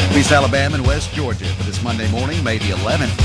East Alabama and West Georgia for this Monday morning, May the 11th,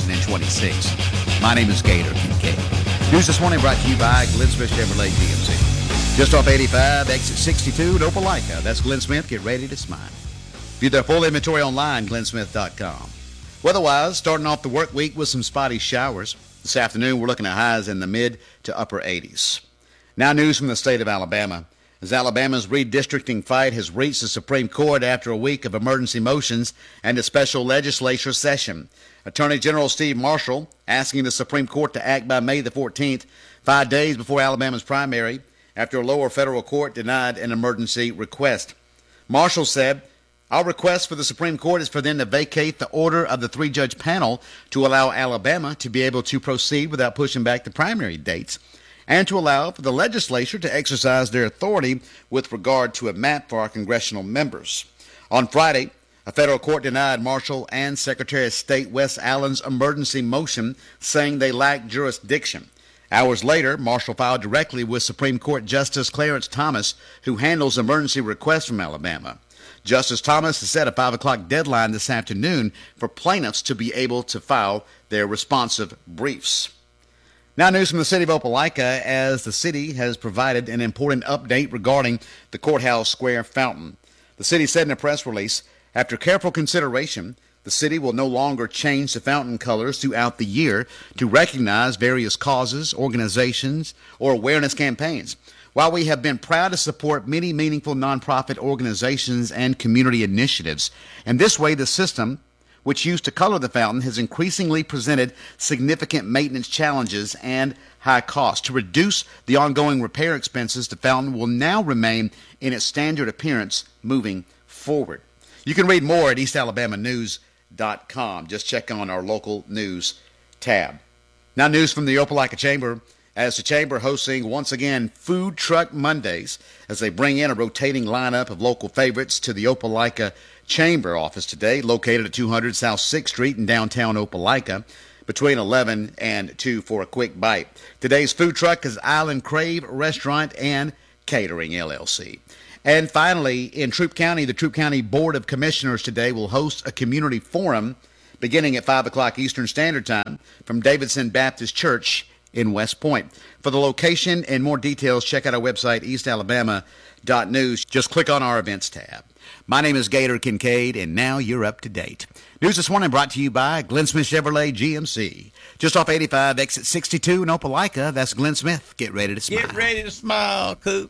2026. My name is Gator Kincaid. News this morning brought to you by Glenn Smith Chevrolet GMC. Just off 85, exit 62 at Opelika. That's Glenn Smith. Get ready to smile. View their full inventory online, glennsmith.com. Weather-wise, starting off the work week with some spotty showers. This afternoon, we're looking at highs in the mid to upper 80s. Now news from the state of Alabama. As Alabama's redistricting fight has reached the Supreme Court after a week of emergency motions and a special legislature session. Attorney General Steve Marshall asking the Supreme Court to act by May the 14th, 5 days before Alabama's primary, after a lower federal court denied an emergency request. Marshall said, "Our request for the Supreme Court is for them to vacate the order of the three-judge panel to allow Alabama to be able to proceed without pushing back the primary dates, and to allow for the legislature to exercise their authority with regard to a map for our congressional members." On Friday, a federal court denied Marshall and Secretary of State Wes Allen's emergency motion, saying they lacked jurisdiction. Hours later, Marshall filed directly with Supreme Court Justice Clarence Thomas, who handles emergency requests from Alabama. Justice Thomas has set a 5 o'clock deadline this afternoon for plaintiffs to be able to file their responsive briefs. Now news from the city of Opelika, as the city has provided an important update regarding the Courthouse Square fountain. The city said in a press release, after careful consideration, the city will no longer change the fountain colors throughout the year to recognize various causes, organizations, or awareness campaigns. While we have been proud to support many meaningful nonprofit organizations and community initiatives, in this way the system, which used to color the fountain, has increasingly presented significant maintenance challenges and high costs. To reduce the ongoing repair expenses, the fountain will now remain in its standard appearance moving forward. You can read more at eastalabamanews.com. Just check on our local news tab. Now news from the Opelika Chamber, as the Chamber hosting once again Food Truck Mondays as they bring in a rotating lineup of local favorites to the Opelika Chamber office today, located at 200 South 6th Street in downtown Opelika, between 11 and 2 for a quick bite. Today's food truck is Island Crave Restaurant and Catering, LLC. And finally, in Troup County, the Troup County Board of Commissioners today will host a community forum beginning at 5 o'clock Eastern Standard Time from Davidson Baptist Church in West Point. For the location and more details, check out our website, eastalabama.news. Just click on our events tab. My name is Gator Kincaid, and now you're up to date. News this morning brought to you by Glenn Smith Chevrolet GMC. Just off 85, exit 62 in Opelika. That's Glenn Smith. Get ready to smile. Get ready to smile, Coop.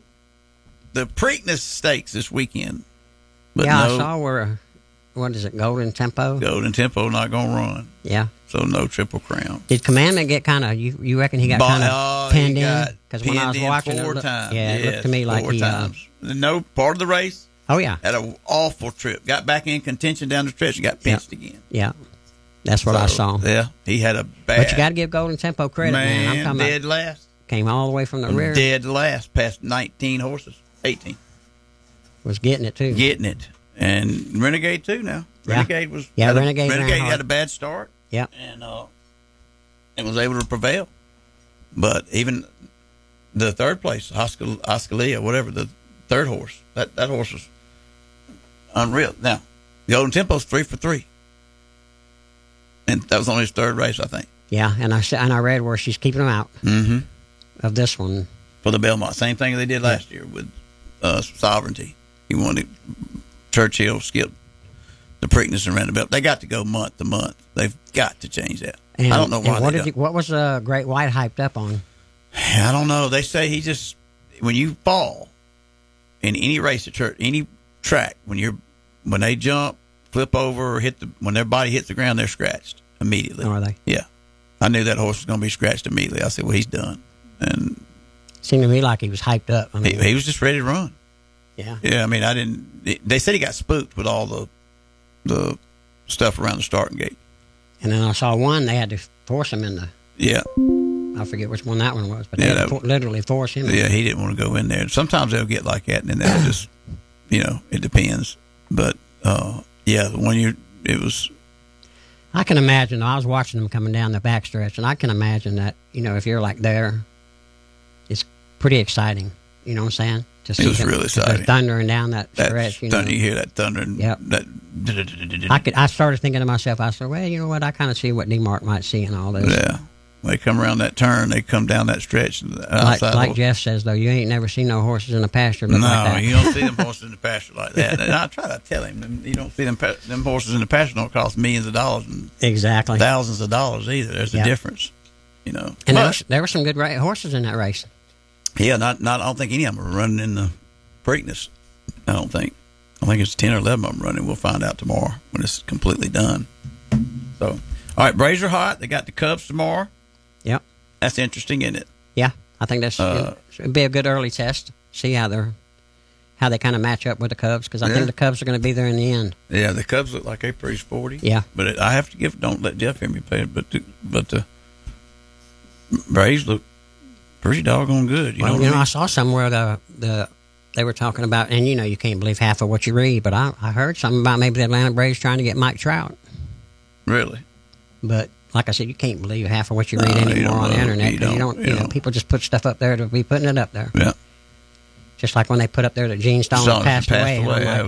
The Preakness Stakes this weekend. But yeah, I saw where, what is it, Golden Tempo? Golden Tempo not going to run. Yeah. So no Triple Crown. Did Commandment get kind of, you reckon he got kind of pinned in? Because when I was watching four it, times. It looked to me like he... times. No part of the race. Oh, yeah. Had an awful trip. Got back in contention down the stretch and got pinched again. Yeah. That's what I saw. Yeah. He had a bad... But you got to give Golden Tempo credit, man. I'm talking dead last. Came all the way from the rear. Dead last, past 19 horses. 18. Was getting it, too. Getting it. And Renegade, too, now. Yeah. Renegade was... Yeah, Renegade had a bad start. Yeah. And was able to prevail. But even the third place, Oscalia, whatever, the third horse, that horse was unreal. Now, Golden Tempo's 3 for 3. And that was only his third race, I think. Yeah, and I read where she's keeping him out of this one. For the Belmont. Same thing they did last year with Sovereignty. He wanted Churchill, skipped the Preakness and ran the Belt. They got to go month to month. They've got to change that. And, I don't know why what was Great White hyped up on? I don't know. They say he just, when you fall in any race at church, any track, when they jump, flip over, or when their body hits the ground, they're scratched immediately. Oh, are they? Yeah. I knew that horse was going to be scratched immediately. I said, well, he's done. And seemed to me like he was hyped up. I mean, he was just ready to run. Yeah. Yeah, I mean, they said he got spooked with all the stuff around the starting gate. And then I saw one, they had to force him in the... Yeah. I forget which one that one was, but they had to literally force him in. Yeah, he didn't want to go in there. Sometimes they'll get like that, and then they'll just, it depends. But, the one it was... I can imagine, I was watching them coming down the backstretch, and I can imagine that, if you're like there, it's pretty exciting. You know what I'm saying? Just it was really exciting. Thundering down that stretch. You hear that thunder. Yep. That. I started thinking to myself, I said, well, you know what? I kind of see what D-Mark might see in all this. Yeah. They come around that turn, they come down that stretch. Like Jeff says, though, you ain't never seen no horses in a pasture like that. No, you don't see them horses in the pasture like that. And I try to tell him, you don't see them horses in the pasture don't cost millions of dollars and exactly thousands of dollars either. There's a difference, you know. And there were some good horses in that race. Yeah, not. I don't think any of them are running in the Preakness. I don't think. I think it's 10 or 11 of them running. We'll find out tomorrow when it's completely done. So, all right, Braves are hot. They got the Cubs tomorrow. Yep. That's interesting, isn't it? Yeah, I think it'd be a good early test. See how they kind of match up with the Cubs, because I think the Cubs are going to be there in the end. Yeah, the Cubs look like they're pretty sporty. Yeah. But I have to don't let Jeff hear me play it, but the Braves look pretty doggone good. You know, I saw somewhere they were talking about, and you can't believe half of what you read, but I heard something about maybe the Atlanta Braves trying to get Mike Trout. Really? But like I said, you can't believe half of what you read anymore on the internet, because you don't. People just put stuff up there to be putting it up there. Yeah. Just like when they put up there that Gene Stallings passed away.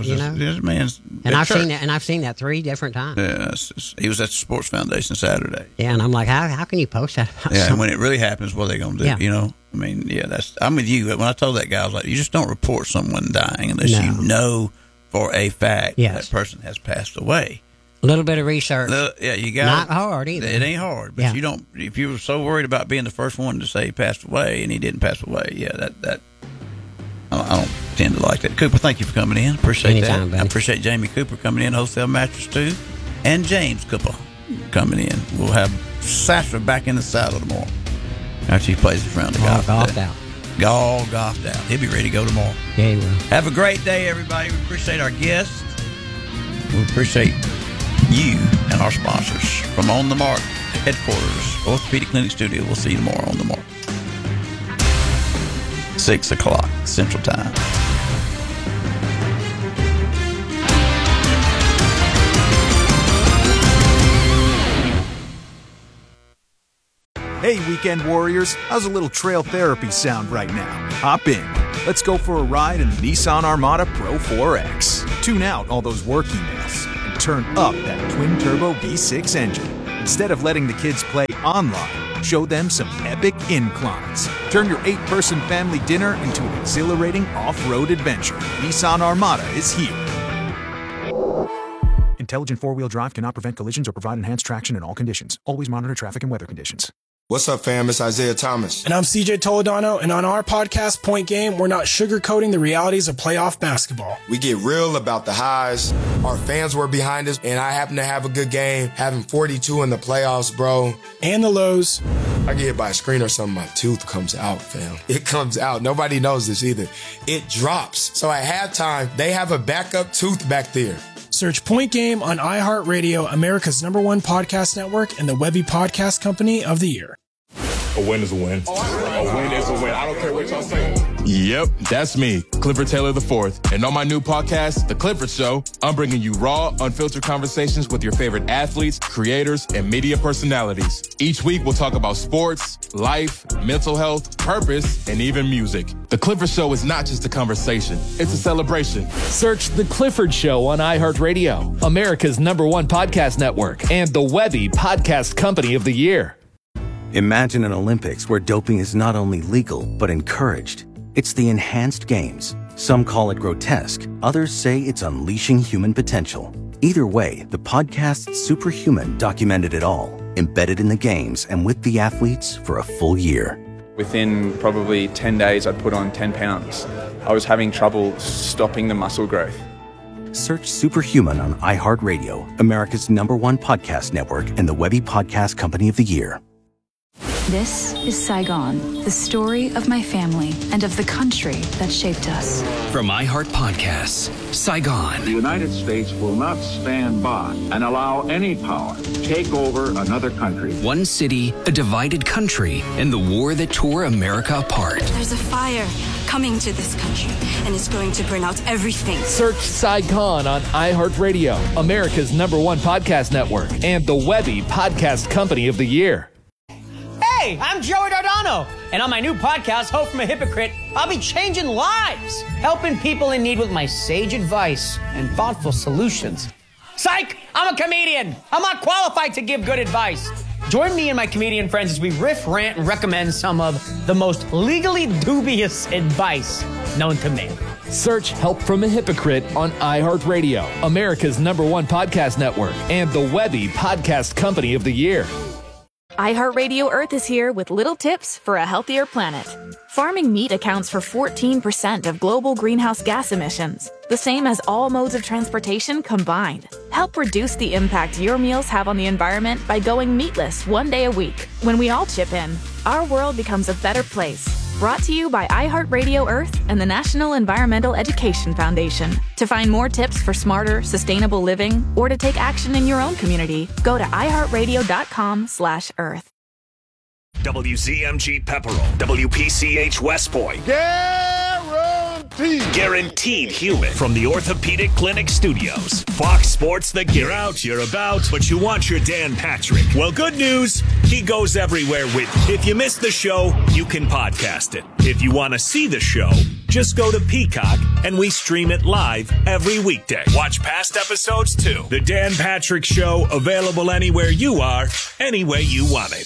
And I've seen that 3 different times. Yeah, he was at the Sports Foundation Saturday. Yeah, and I'm like, how can you post that about something? And when it really happens, what are they going to do? Yeah. You know, I mean, I'm with you. When I told that guy, I was like, you just don't report someone dying unless you know for a fact that person has passed away. A little bit of research. You got not hard either. It ain't hard, but you don't. If you were so worried about being the first one to say he passed away and he didn't pass away, that. I don't tend to like that. Cooper, thank you for coming in. Appreciate Anytime, that. Buddy. I appreciate Jamie Cooper coming in, Wholesale Mattress too, and James Cooper coming in. We'll have Sasha back in the saddle tomorrow after he plays his round of golf. Golfed out. All golfed out. He'll be ready to go tomorrow. Yeah, he will. Have a great day, everybody. We appreciate our guests. We appreciate you and our sponsors from On the Mark headquarters, Orthopedic Clinic Studio. We'll see you tomorrow on the Mark. 6 o'clock Central Time. Hey, weekend warriors, how's a little trail therapy sound right now? Hop in. Let's go for a ride in the Nissan Armada Pro 4X. Tune out all those work emails and turn up that twin-turbo V6 engine. Instead of letting the kids play online, show them some epic inclines. Turn your 8-person family dinner into an exhilarating off-road adventure. Nissan Armada is here. Intelligent four-wheel drive cannot prevent collisions or provide enhanced traction in all conditions. Always monitor traffic and weather conditions. What's up, fam? It's Isaiah Thomas. And I'm CJ Toledano, and on our podcast, Point Game, we're not sugarcoating the realities of playoff basketball. We get real about the highs. Our fans were behind us, and I happen to have a good game, having 42 in the playoffs, bro. And the lows. I get hit by a screen or something, my tooth comes out, fam. It comes out. Nobody knows this either. It drops. So at halftime, they have a backup tooth back there. Search Point Game on iHeartRadio, America's #1 podcast network, and the Webby Podcast Company of the Year. A win is a win. A win is a win. I don't care what y'all say. Yep, that's me, Clifford Taylor IV. And on my new podcast, The Clifford Show, I'm bringing you raw, unfiltered conversations with your favorite athletes, creators, and media personalities. Each week, we'll talk about sports, life, mental health, purpose, and even music. The Clifford Show is not just a conversation, it's a celebration. Search The Clifford Show on iHeartRadio, America's #1 podcast network, and the Webby Podcast Company of the Year. Imagine an Olympics where doping is not only legal, but encouraged. It's the enhanced games. Some call it grotesque. Others say it's unleashing human potential. Either way, the podcast Superhuman documented it all, embedded in the games and with the athletes for a full year. Within probably 10 days, I'd put on 10 pounds. I was having trouble stopping the muscle growth. Search Superhuman on iHeartRadio, America's #1 podcast network, and the Webby Podcast Company of the Year. This is Saigon, the story of my family and of the country that shaped us. From iHeart Podcasts, Saigon. The United States will not stand by and allow any power to take over another country. One city, a divided country, and the war that tore America apart. There's a fire coming to this country, and it's going to burn out everything. Search Saigon on iHeartRadio, America's #1 podcast network, and the Webby Podcast Company of the Year. Hey, Hey, I'm Joey Dardano, and on my new podcast, Hope from a Hypocrite, I'll be changing lives, helping people in need with my sage advice and thoughtful solutions. Psych! I'm a comedian. I'm not qualified to give good advice. Join me and my comedian friends as we riff, rant, and recommend some of the most legally dubious advice known to man. Search Help from a Hypocrite on iHeartRadio, America's #1 podcast network, and the Webby Podcast Company of the Year. iHeartRadio Earth is here with little tips for a healthier planet. Farming meat accounts for 14% of global greenhouse gas emissions, the same as all modes of transportation combined. Help reduce the impact your meals have on the environment by going meatless one day a week. When we all chip in, our world becomes a better place. Brought to you by iHeartRadio Earth and the National Environmental Education Foundation. To find more tips for smarter, sustainable living, or to take action in your own community, go to iHeartRadio.com/Earth. WZMG Pepperell, WPCH West Point. Guaranteed human from the Orthopedic Clinic Studios. Fox Sports The You're out, you're about, but you want your Dan Patrick. Well, good news, he goes everywhere with you. If you missed the show, you can podcast it. If you want to see the show, just go to Peacock and we stream it live every weekday. Watch past episodes too. The Dan Patrick Show, available anywhere you are, any way you want it.